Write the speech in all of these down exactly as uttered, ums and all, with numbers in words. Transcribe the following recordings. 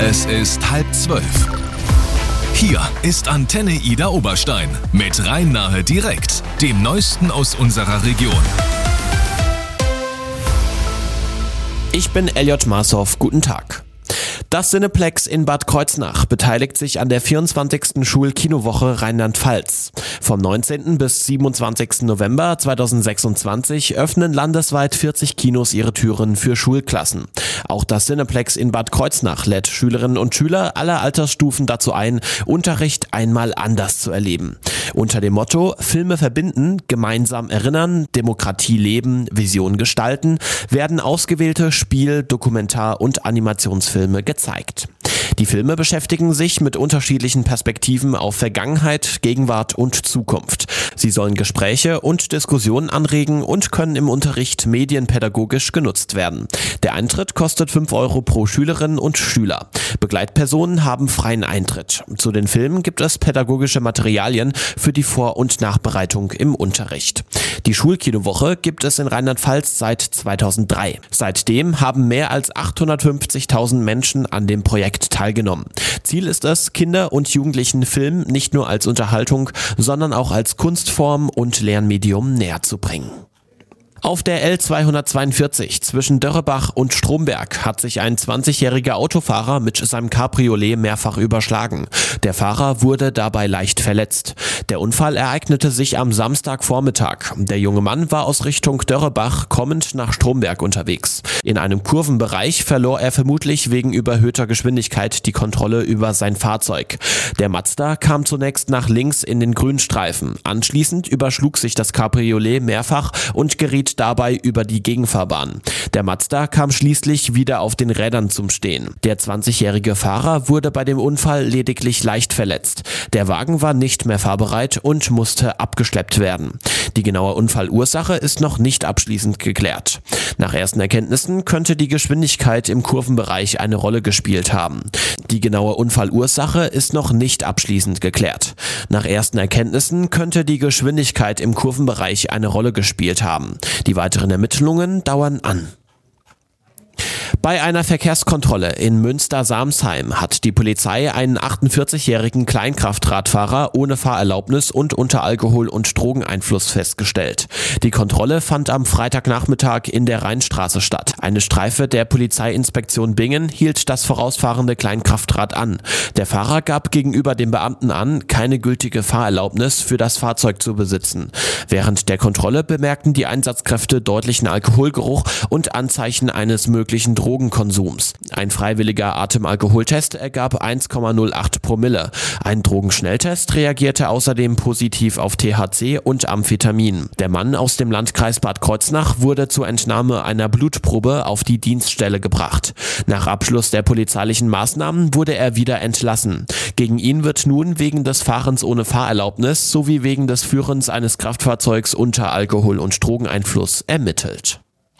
Es ist halb zwölf. Hier ist Antenne Ida Oberstein mit Rhein-Nahe direkt, dem Neuesten aus unserer Region. Ich bin Elliot Marshoff, guten Tag. Das Cineplex in Bad Kreuznach beteiligt sich an der vierundzwanzigsten Schulkinowoche Rheinland-Pfalz. Vom neunzehnten bis siebenundzwanzigsten November zweitausendsechsundzwanzig öffnen landesweit vierzig Kinos ihre Türen für Schulklassen. Auch das Cineplex in Bad Kreuznach lädt Schülerinnen und Schüler aller Altersstufen dazu ein, Unterricht einmal anders zu erleben. Unter dem Motto Filme verbinden, gemeinsam erinnern, Demokratie leben, Vision gestalten, werden ausgewählte Spiel-, Dokumentar- und Animationsfilme gezeigt. Die Filme beschäftigen sich mit unterschiedlichen Perspektiven auf Vergangenheit, Gegenwart und Zukunft. Sie sollen Gespräche und Diskussionen anregen und können im Unterricht medienpädagogisch genutzt werden. Der Eintritt kostet fünf Euro pro Schülerin und Schüler. Begleitpersonen haben freien Eintritt. Zu den Filmen gibt es pädagogische Materialien für die Vor- und Nachbereitung im Unterricht. Die Schulkinowoche gibt es in Rheinland-Pfalz seit zweitausenddrei. Seitdem haben mehr als achthundertfünfzigtausend Menschen an dem Projekt teilgenommen. Ziel ist es, Kinder und Jugendlichen Film nicht nur als Unterhaltung, sondern auch als Kunstform und Lernmedium näher zu bringen. Auf der L zweihundertzweiundvierzig zwischen Dörrebach und Stromberg hat sich ein zwanzigjähriger Autofahrer mit seinem Cabriolet mehrfach überschlagen. Der Fahrer wurde dabei leicht verletzt. Der Unfall ereignete sich am Samstagvormittag. Der junge Mann war aus Richtung Dörrebach kommend nach Stromberg unterwegs. In einem Kurvenbereich verlor er vermutlich wegen überhöhter Geschwindigkeit die Kontrolle über sein Fahrzeug. Der Mazda kam zunächst nach links in den Grünstreifen. Anschließend überschlug sich das Cabriolet mehrfach und geriet dabei über die Gegenfahrbahn. Der Mazda kam schließlich wieder auf den Rädern zum Stehen. Der zwanzigjährige Fahrer wurde bei dem Unfall lediglich leicht verletzt. Der Wagen war nicht mehr fahrbereit und musste abgeschleppt werden. Die genaue Unfallursache ist noch nicht abschließend geklärt. Nach ersten Erkenntnissen könnte die Geschwindigkeit im Kurvenbereich eine Rolle gespielt haben. Die genaue Unfallursache ist noch nicht abschließend geklärt. Nach ersten Erkenntnissen könnte die Geschwindigkeit im Kurvenbereich eine Rolle gespielt haben. Die weiteren Ermittlungen dauern an. Bei einer Verkehrskontrolle in Münster-Samsheim hat die Polizei einen achtundvierzigjährigen Kleinkraftradfahrer ohne Fahrerlaubnis und unter Alkohol- und Drogeneinfluss festgestellt. Die Kontrolle fand am Freitagnachmittag in der Rheinstraße statt. Eine Streife der Polizeiinspektion Bingen hielt das vorausfahrende Kleinkraftrad an. Der Fahrer gab gegenüber dem Beamten an, keine gültige Fahrerlaubnis für das Fahrzeug zu besitzen. Während der Kontrolle bemerkten die Einsatzkräfte deutlichen Alkoholgeruch und Anzeichen eines möglichen Drogenkonsums. Ein freiwilliger Atemalkoholtest ergab eins Komma null acht Promille. Ein Drogenschnelltest reagierte außerdem positiv auf T H C und Amphetamin. Der Mann aus dem Landkreis Bad Kreuznach wurde zur Entnahme einer Blutprobe auf die Dienststelle gebracht. Nach Abschluss der polizeilichen Maßnahmen wurde er wieder entlassen. Gegen ihn wird nun wegen des Fahrens ohne Fahrerlaubnis sowie wegen des Führens eines Kraftfahrzeugs unter Alkohol- und Drogeneinfluss ermittelt.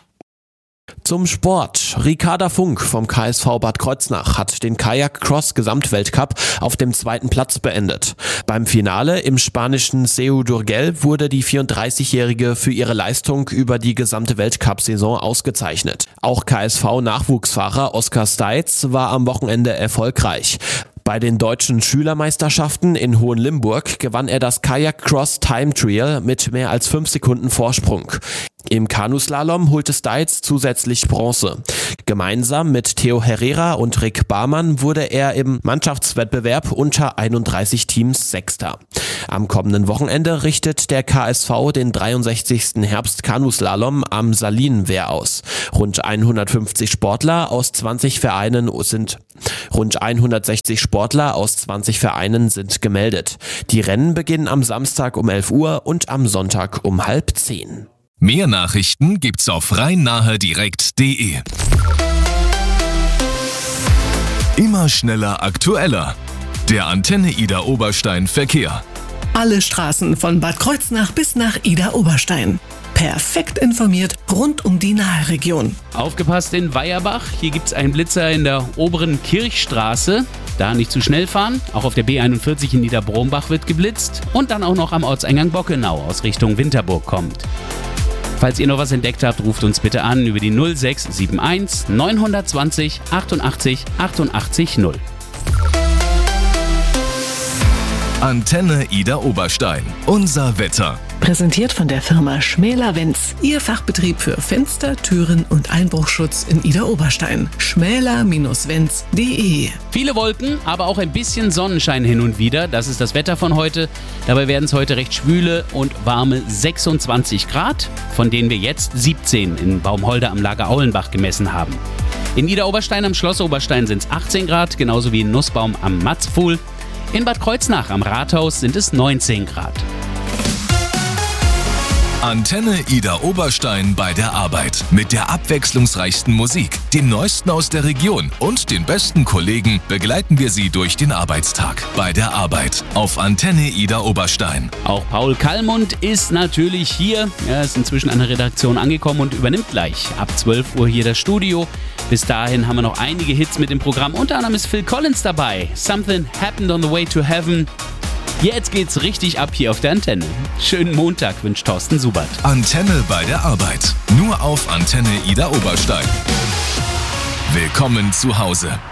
Zum Sport. Ricarda Funk vom K S V Bad Kreuznach hat den Kajak-Cross-Gesamtweltcup auf dem zweiten Platz beendet. Beim Finale im spanischen Seu d'Urgell wurde die vierunddreißigjährige für ihre Leistung über die gesamte Weltcup-Saison ausgezeichnet. Auch K S V-Nachwuchsfahrer Oskar Steitz war am Wochenende erfolgreich. Bei den deutschen Schülermeisterschaften in Hohenlimburg gewann er das Kajak-Cross Time Trial mit mehr als fünf Sekunden Vorsprung. Im Kanuslalom holte Steitz zusätzlich Bronze. Gemeinsam mit Theo Herrera und Rick Barmann wurde er im Mannschaftswettbewerb unter einunddreißig Teams Sechster. Am kommenden Wochenende richtet der K S V den dreiundsechzigsten Herbst-Kanuslalom am Salinenwehr aus. Rund hundertfünfzig Sportler aus zwanzig Vereinen sind Rund hundertsechzig Sportler aus zwanzig Vereinen sind gemeldet. Die Rennen beginnen am Samstag um elf Uhr und am Sonntag um halb zehn. Mehr Nachrichten gibt's auf rhein-nahe direkt punkt de. Immer schneller, aktueller. Der Antenne Ida Oberstein Verkehr. Alle Straßen von Bad Kreuznach bis nach Ida Oberstein. Perfekt informiert rund um die Nahregion. Aufgepasst in Weierbach. Hier gibt es einen Blitzer in der oberen Kirchstraße. Da nicht zu schnell fahren. Auch auf der B einundvierzig in Niederbrombach wird geblitzt. Und dann auch noch am Ortseingang Bockenau aus Richtung Winterburg kommt. Falls ihr noch was entdeckt habt, ruft uns bitte an über die null sechs sieben eins neun zwei null achtundachtzig achtundachtzig null. Antenne Ida Oberstein. Unser Wetter. Präsentiert von der Firma Schmäler-Wenz, Ihr Fachbetrieb für Fenster, Türen und Einbruchschutz in Ida Oberstein. schmäler Bindestrich wenz punkt de. Viele Wolken, aber auch ein bisschen Sonnenschein hin und wieder. Das ist das Wetter von heute. Dabei werden es heute recht schwüle und warme sechsundzwanzig Grad, von denen wir jetzt siebzehn in Baumholder am Lager Aulenbach gemessen haben. In Ida Oberstein am Schloss Oberstein sind es achtzehn Grad, genauso wie in Nussbaum am Matzpfuhl. In Bad Kreuznach am Rathaus sind es neunzehn Grad. Antenne Ida Oberstein bei der Arbeit. Mit der abwechslungsreichsten Musik, dem Neuesten aus der Region und den besten Kollegen begleiten wir Sie durch den Arbeitstag. Bei der Arbeit auf Antenne Ida Oberstein. Auch Paul Kallmund ist natürlich hier. Er ist inzwischen an der Redaktion angekommen und übernimmt gleich ab zwölf Uhr hier das Studio. Bis dahin haben wir noch einige Hits mit dem Programm. Unter anderem ist Phil Collins dabei. Something Happened on the Way to Heaven. Jetzt geht's richtig ab hier auf der Antenne. Schönen Montag wünscht Thorsten Subert. Antenne bei der Arbeit. Nur auf Antenne Ida Oberstein. Willkommen zu Hause.